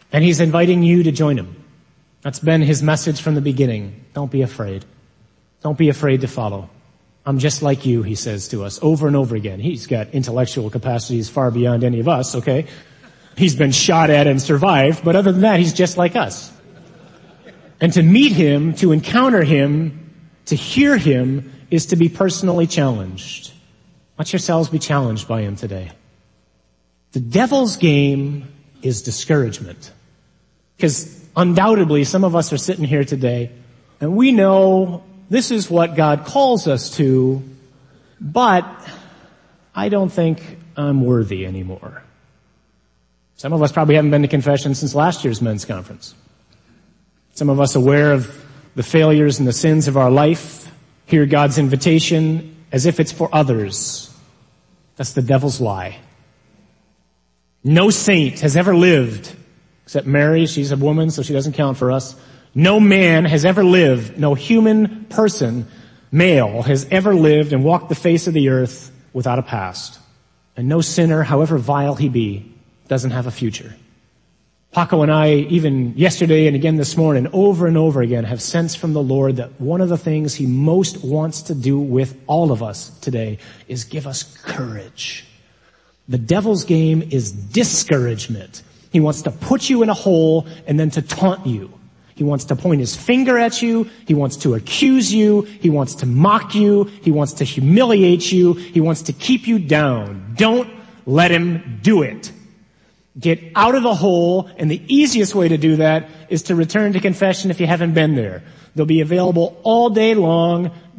And he's inviting you to join him. That's been his message from the beginning. Don't be afraid. Don't be afraid to follow. I'm just like you, he says to us over and over again. He's got intellectual capacities far beyond any of us, okay? He's been shot at and survived, but other than that, he's just like us. And to meet him, to encounter him, to hear him, is to be personally challenged. Let yourselves be challenged by him today. The devil's game is discouragement. Because undoubtedly, some of us are sitting here today, and we know this is what God calls us to, but I don't think I'm worthy anymore. Some of us probably haven't been to confession since last year's men's conference. Some of us aware of the failures and the sins of our life, hear God's invitation as if it's for others. That's the devil's lie. No saint has ever lived, except Mary, she's a woman, so she doesn't count for us. No man has ever lived, no human person, male, has ever lived and walked the face of the earth without a past. And no sinner, however vile he be, doesn't have a future. Paco and I, even yesterday and again this morning, over and over again, have sensed from the Lord that one of the things he most wants to do with all of us today is give us courage. The devil's game is discouragement. He wants to put you in a hole and then to taunt you. He wants to point his finger at you. He wants to accuse you. He wants to mock you. He wants to humiliate you. He wants to keep you down. Don't let him do it. Get out of the hole, and the easiest way to do that is to return to confession if you haven't been there. They'll be available all day long.